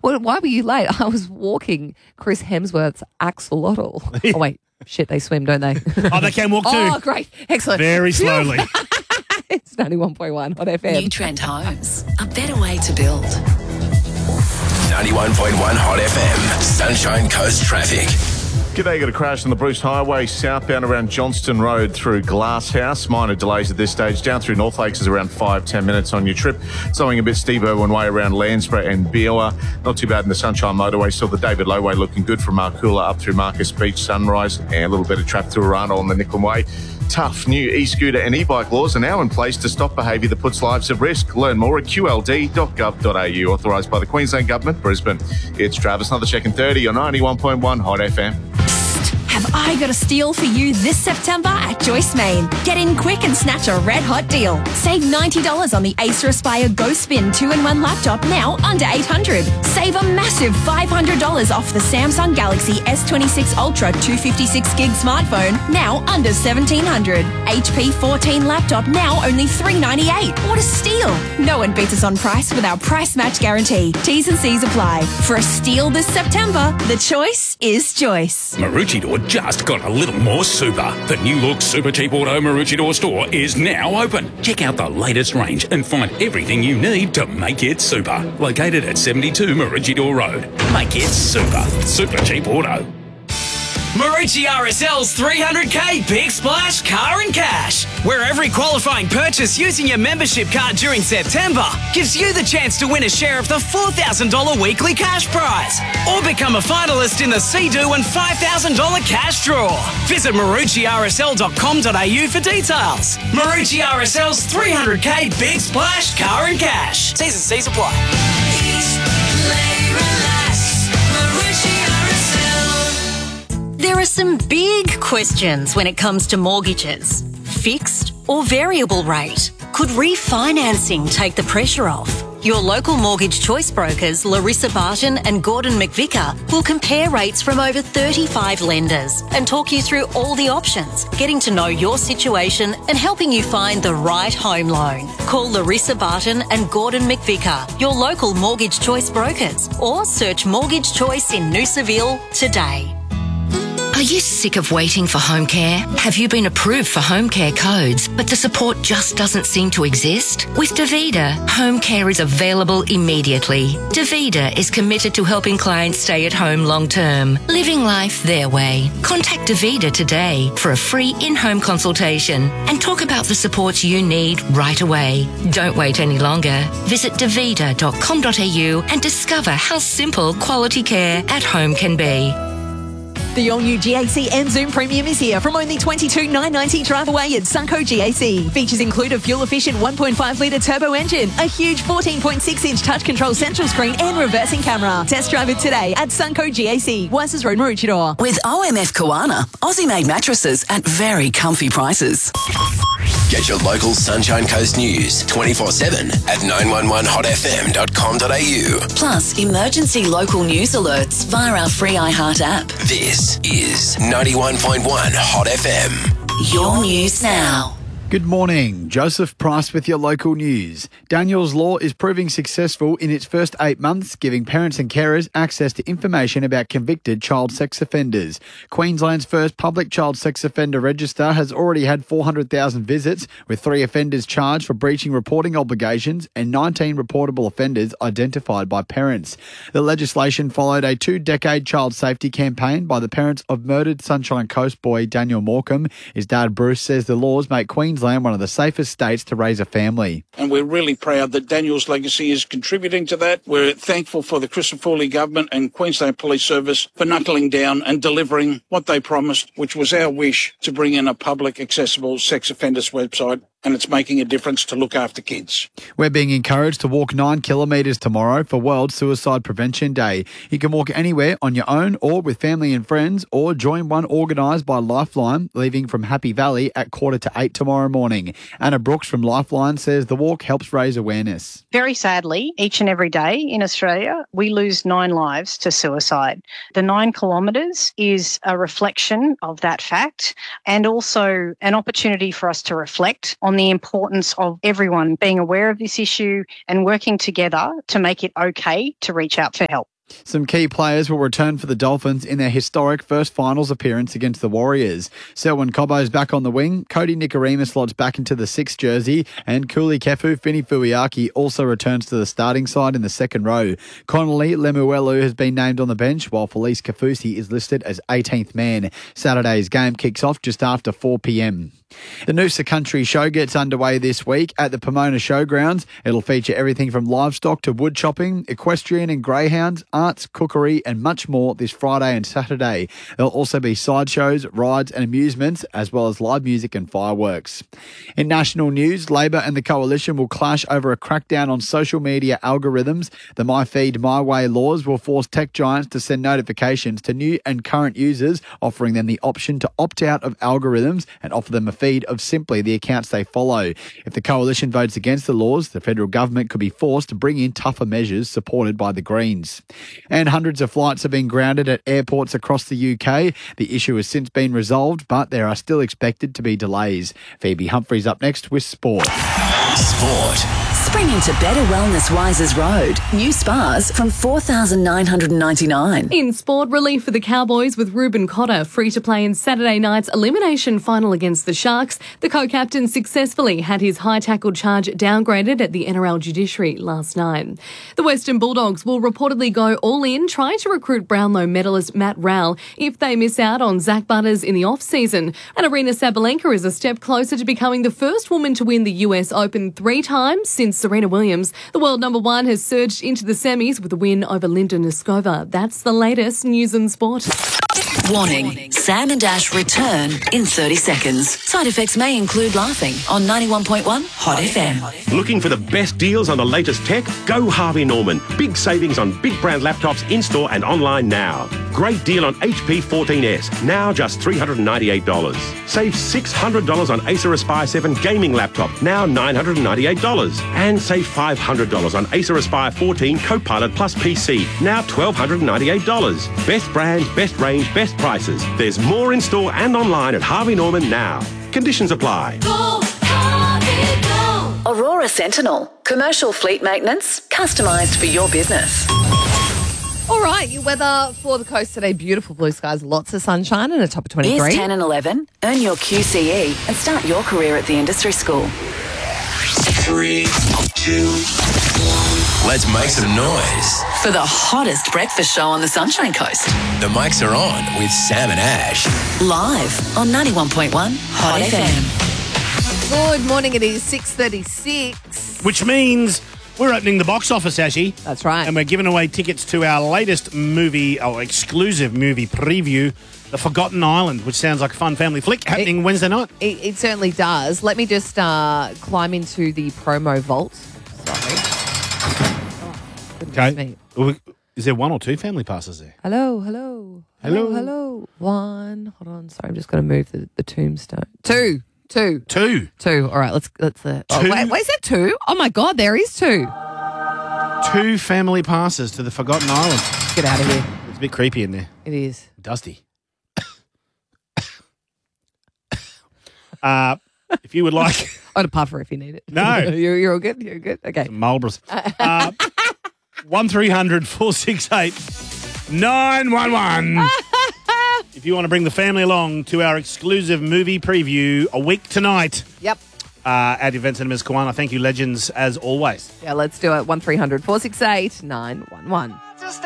Why were you late? I was walking Chris Hemsworth's axolotl. Oh, wait. Shit, they swim, don't they? Oh, they can walk too. Oh, great. Excellent. Very slowly. It's 91.1 Hot FM. New Trend Homes, a better way to build. 91.1 Hot FM, Sunshine Coast traffic. G'day, got a crash on the Bruce Highway southbound around Johnston Road through Glasshouse. Minor delays at this stage. Down through North Lakes is around 5-10 minutes on your trip. Something a bit steeper one way around Landsborough and Beerwah. Not too bad in the Sunshine Motorway. Still the David Low Way looking good from Marcoola up through Marcus Beach Sunrise. And a little bit of traffic through Arano on the Nicklin Way. Tough new e-scooter and e-bike laws are now in place to stop behaviour that puts lives at risk. Learn more at qld.gov.au. Authorised by the Queensland Government, Brisbane. It's Travis. Another check in 30 on 91.1 Hot FM. Have I got a steal for you this September at Joyce Main? Get in quick and snatch a red hot deal. Save $90 on the Acer Aspire Go Spin 2-in-1 laptop, now under $800. Save a massive $500 off the Samsung Galaxy S26 Ultra 256 gig smartphone, now under $1,700. HP 14 laptop, now only $398. What a steal! No one beats us on price with our price match guarantee. T's and C's apply. For a steal this September, the choice is Joyce. Maroochydore just got a little more super. The new look Super Cheap Auto Maroochydore store is now open. Check out the latest range and find everything you need to make it super. Located at 72 Maroochydore Road. Make it super. Super Cheap Auto. Marucci RSL's 300k Big Splash Car and Cash, where every qualifying purchase using your membership card during September gives you the chance to win a share of the $4,000 weekly cash prize, or become a finalist in the Sea-Doo and $5,000 cash draw. Visit maruccirsl.com.au for details. Marucci RSL's 300k Big Splash Car and Cash. T's and C's apply. There are some big questions when it comes to mortgages. Fixed or variable rate? Could refinancing take the pressure off? Your local mortgage choice brokers, Larissa Barton and Gordon McVicker, will compare rates from over 35 lenders and talk you through all the options, getting to know your situation and helping you find the right home loan. Call Larissa Barton and Gordon McVicker, your local mortgage choice brokers, or search Mortgage Choice in Noosaville today. Are you sick of waiting for home care? Have you been approved for home care codes, but the support just doesn't seem to exist? With Davida, home care is available immediately. Davida is committed to helping clients stay at home long term, living life their way. Contact Davida today for a free in-home consultation and talk about the supports you need right away. Don't wait any longer. Visit davida.com.au and discover how simple quality care at home can be. The all-new GAC M Zoom Premium is here from only $22,990 drive away at Sunco GAC. Features include a fuel-efficient 1.5-litre turbo engine, a huge 14.6-inch touch control central screen and reversing camera. Test drive it today at Sunco GAC, Weissers Road, Maroochydore. With OMF Koana, Aussie-made mattresses at very comfy prices. Get your local Sunshine Coast news 24/7 at 911hotfm.com.au. Plus, emergency local news alerts via our free iHeart app. This is 91.1 Hot FM. Your news now. Good morning. Joseph Price with your local news. Daniel's Law is proving successful in its first 8 months, giving parents and carers access to information about convicted child sex offenders. Queensland's first public child sex offender register has already had 400,000 visits, with 3 offenders charged for breaching reporting obligations and 19 reportable offenders identified by parents. The legislation followed a 2-decade child safety campaign by the parents of murdered Sunshine Coast boy Daniel Morecambe. His dad Bruce says the laws make Queensland one of the safest states to raise a family. And we're really proud that Daniel's legacy is contributing to that. We're thankful for the Chris Foley government and Queensland Police Service for knuckling down and delivering what they promised, which was our wish to bring in a public accessible sex offenders website. And it's making a difference to look after kids. We're being encouraged to walk 9 kilometres tomorrow for World Suicide Prevention Day. You can walk anywhere on your own or with family and friends, or join one organised by Lifeline, leaving from Happy Valley at 7:45 tomorrow morning. Anna Brooks from Lifeline says the walk helps raise awareness. Very sadly, each and every day in Australia, we lose 9 lives to suicide. The 9 kilometres is a reflection of that fact, and also an opportunity for us to reflect on the importance of everyone being aware of this issue and working together to make it okay to reach out for help. Some key players will return for the Dolphins in their historic first finals appearance against the Warriors. Selwyn Cobbo's back on the wing, Cody Nikorima slots back into the 6th jersey, and Kuli Kefu Fini-Fuiaki also returns to the starting side in the second row. Connolly Lemuelu has been named on the bench, while Felice Kafusi is listed as 18th man. Saturday's game kicks off just after 4 p.m. The Noosa Country Show gets underway this week at the Pomona Showgrounds. It'll feature everything from livestock to wood chopping, equestrian and greyhounds, arts, cookery and much more this Friday and Saturday. There'll also be sideshows, rides and amusements, as well as live music and fireworks. In national news, Labor and the Coalition will clash over a crackdown on social media algorithms. The My Feed, My Way laws will force tech giants to send notifications to new and current users, offering them the option to opt out of algorithms and offer them a feed of simply the accounts they follow. If the Coalition votes against the laws, the federal government could be forced to bring in tougher measures supported by the Greens. And hundreds of flights have been grounded at airports across the UK. The issue has since been resolved, but there are still expected to be delays. Phoebe Humphreys up next with Sport. Sport. Spring into Better Wellness Risers Road. New spas from $4,999. In sport, relief for the Cowboys with Ruben Cotter free to play in Saturday night's elimination final against the Sharks. The co-captain successfully had his high tackle charge downgraded at the NRL judiciary last night. The Western Bulldogs will reportedly go all in trying to recruit Brownlow medalist Matt Rowell if they miss out on Zach Butters in the off-season. And Arena Sabalenka is a step closer to becoming the first woman to win the US Open 3 times since Serena Williams. The world number 1 has surged into the semis with a win over Linda Noskova. That's the latest news and sport. Warning. Sam and Ash return in 30 seconds. Side effects may include laughing on 91.1 Hot FM. Looking for the best deals on the latest tech? Go Harvey Norman. Big savings on big brand laptops in-store and online now. Great deal on HP 14S, now just $398. Save $600 on Acer Aspire 7 gaming laptop, now $998. And save $500 on Acer Aspire 14 Copilot Plus PC, now $1,298. Best brands, best range, best prices. There's more in store and online at Harvey Norman now. Conditions apply. Go, Harvey, go. Aurora Sentinel. Commercial fleet maintenance, customised for your business. All right, your weather for the coast today, beautiful blue skies, lots of sunshine and a top of 23. Years 10 and 11, earn your QCE and start your career at the industry school. 3, 2, 1. Let's make some noise. For the hottest breakfast show on the Sunshine Coast. The mics are on with Sam and Ash. Live on 91.1 Hot FM. Good morning, it is 6:36. Which means we're opening the box office, Ashy. That's right. And we're giving away tickets to our latest movie, exclusive movie preview, The Forgotten Island, which sounds like a fun family flick, happening Wednesday night. It certainly does. Let me just climb into the promo vault. Sorry. Okay. Is there 1 or 2 family passes there? Hello. One. Hold on. Sorry, I'm just going to move the tombstone. Two. Two. All right, let's wait, is that 2? Oh my God, there is 2. 2 family passes to the Forgotten Island. Let's get out of here. It's a bit creepy in there. It is. Dusty. If you would like... I'd a puffer if you need it. No. You're all good? You're good? Okay. Marlboroughs. 1300 468 911. If you want to bring the family along to our exclusive movie preview a week tonight. Yep. At Events and Ms. Kiwana. Thank you, legends, as always. Yeah, let's do it. 1300 468 911.